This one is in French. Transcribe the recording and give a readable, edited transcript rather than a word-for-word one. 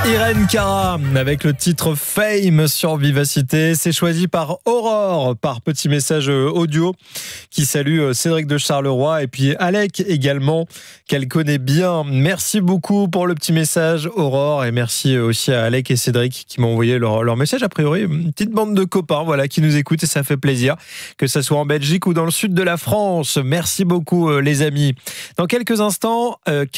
Irène Cara avec le titre Fame sur Vivacité. C'est choisi par Aurore par petit message audio qui salue Cédric de Charleroi et puis Alec également qu'elle connaît bien. Merci beaucoup pour le petit message Aurore et merci aussi à Alec et Cédric qui m'ont envoyé leur message. A priori une petite bande de copains voilà, qui nous écoutent et ça fait plaisir que ça soit en Belgique ou dans le sud de la France. Merci beaucoup les amis. Dans quelques instants